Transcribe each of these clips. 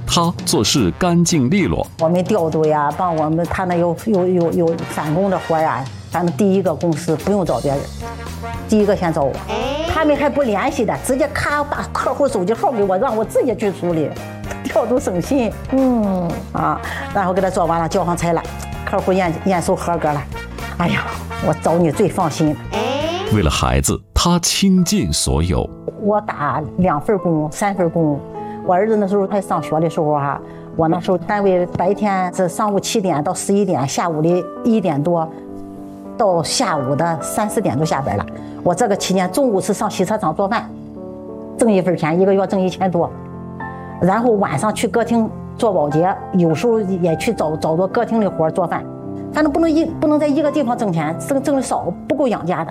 他做事干净利落。 我们调度呀，帮我们他那有返工的活呀，反正第一个公司不用找别人，第一个先找我。他们还不联系的，直接咔把客户手机号给我，让我自己去处理，调度省心。然后给他做完了，交上差了，客户验收合格了。哎呀，我找你最放心。 为了孩子，他倾尽所有。 我打2份工、3份工。我儿子那时候还上学的时候我那时候单位白天是上午7点到11点，下午的1点多到下午的3、4点就下班了。我这个期间中午是上洗车场做饭，挣1份钱，1个月挣1000多。然后晚上去歌厅做保洁，有时候也去找做歌厅的活做饭。反正不能在一个地方挣钱，挣的少不够养家的。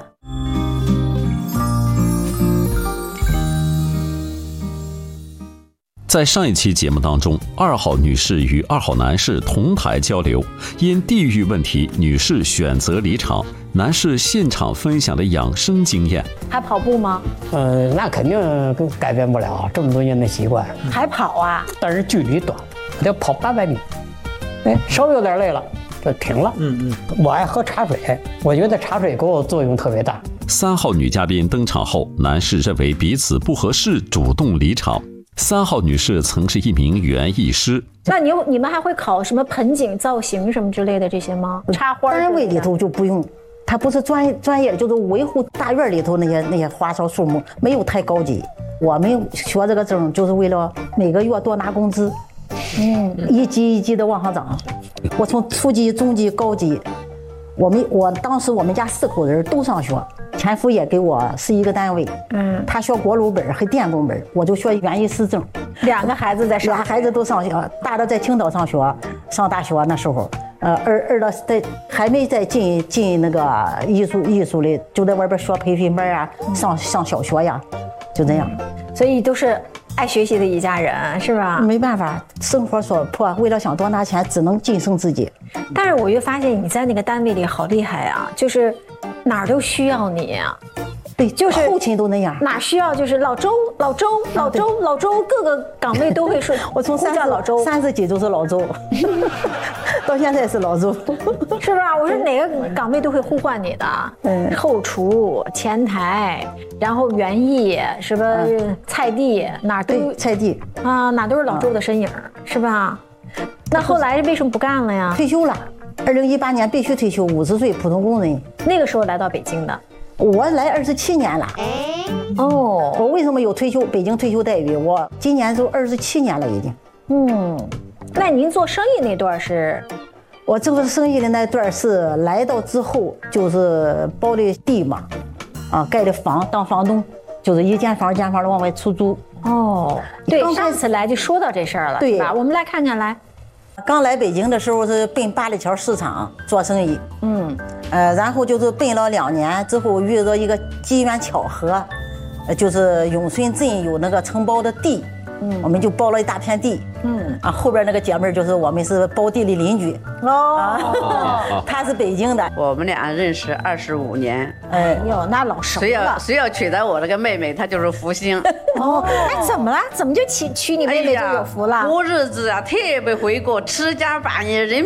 在上一期节目当中，2号女士与2号男士同台交流，因地域问题，女士选择离场，男士现场分享的养生经验。 还跑步吗？ 那肯定改变不了这么多年的习惯。 还跑啊？ 但是距离短，得跑800米。稍微有点累了就停了。我爱喝茶水，我觉得茶水给我作用特别大。 3号女嘉宾登场后，男士认为彼此不合适，主动离场。3号女士曾是一名园艺师。 那你们还会考什么盆景造型什么之类的这些吗？插花单位里头就不用，它不是专业的，就是维护大院里头那些花草树木，没有太高级。我们学这个证就是为了每个月多拿工资，一级一级的往上涨。我从初级、中级、高级，我当时我们家4口人都上学。前夫也给我是一个单位，他学国鲁本和电工本，我就学园艺师证。 2个孩子在上， 俩孩子都上学，大的在青岛上学，上大学那时候，二的还没在进那个艺术里，就在外边学培训班啊，上小学呀，就这样。 所以都是爱学习的一家人，是吧？ 没办法，生活所迫，为了想多拿钱，只能晋升自己。 但是我又发现你在那个单位里好厉害啊，就是哪儿都需要你啊。 对，就是后勤都那样， 哪需要就是老周，各个岗位都会说。 我从30几就是老周，到现在是老周， 是吧？我说哪个岗位都会呼唤你的，后厨、前台，然后园艺，是吧？菜地哪都有菜地啊，哪都是老周的身影，是吧？那后来为什么不干了呀？ 退休了，2018年必须退休，50岁普通工人。 那个时候来到北京的。 我来27年了。我为什么有北京退休待遇？我今年都27年了已经。 那您做生意那段是？ 我做生意的那段是来到之后就是包的地嘛，盖的房当房东，就是一间房的往外出租。 对，上次来就说到这事儿了， 对吧？我们来看看来。 刚来北京的时候是奔八里桥市场做生意，然后就是奔了2年之后遇到一个机缘巧合，就是永顺镇有那个承包的地，我们就包了一大片地，后边那个姐妹就是我们是包地的邻居，她是北京的， 我们俩认识25年， 哎呦，那老熟了。 谁要娶到我这个妹妹，她就是福星。 那怎么了？怎么就娶你妹妹就有福了？ 过日子啊，特别会过，持家半夜人